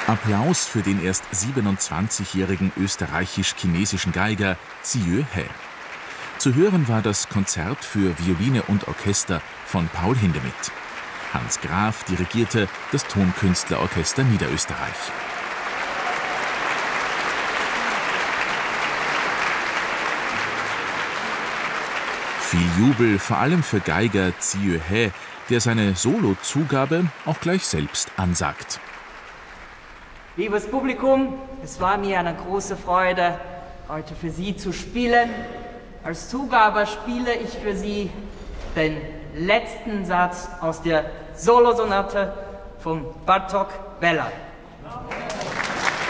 Applaus für den erst 27-jährigen österreichisch-chinesischen Geiger Ziyue He. Zu hören war das Konzert für Violine und Orchester von Paul Hindemith. Hans Graf dirigierte das Tonkünstlerorchester Niederösterreich. Viel Jubel, vor allem für Geiger Ziyue He, der seine Solo-Zugabe auch gleich selbst ansagt. Liebes Publikum, es war mir eine große Freude, heute für Sie zu spielen. Als Zugabe spiele ich für Sie den letzten Satz aus der Solosonate von Bartók Bela.